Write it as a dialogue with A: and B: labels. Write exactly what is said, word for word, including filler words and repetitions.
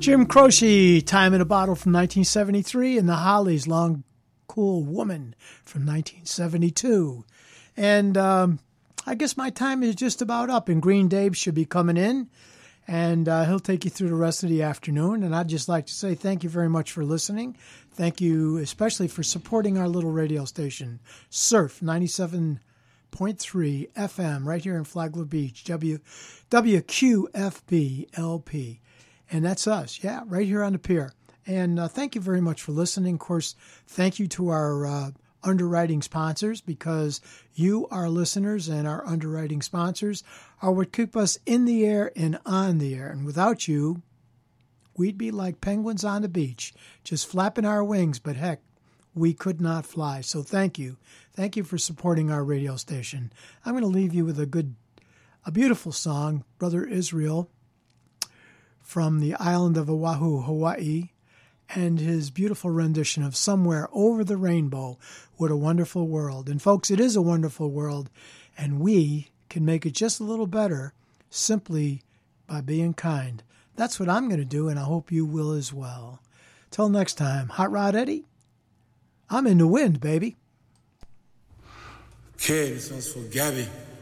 A: Jim Croce, Time in a Bottle from nineteen seventy-three, and the Hollies, Long Cool Woman from nineteen seventy-two. And um, I guess my time is just about up, and Green Dave should be coming in, and uh, he'll take you through the rest of the afternoon. And I'd just like to say thank you very much for listening. Thank you especially for supporting our little radio station, Surf ninety-seven point three F M, right here in Flagler Beach, W W F B L P. And that's us, yeah, right here on the pier. And uh, thank you very much for listening. Of course, thank you to our uh, underwriting sponsors, because you, our listeners, and our underwriting sponsors are what keep us in the air and on the air. And without you, we'd be like penguins on the beach, just flapping our wings, but heck, we could not fly. So thank you. Thank you for supporting our radio station. I'm going to leave you with a good, a beautiful song, Brother Israel, from the island of Oahu, Hawaii, and his beautiful rendition of Somewhere Over the Rainbow. What a wonderful world. And folks, it is a wonderful world, and we can make it just a little better simply by being kind. That's what I'm going to do, and I hope you will as well. Till next time, Hot Rod Eddie, I'm in the wind, baby.
B: Okay, this one's for Gabby.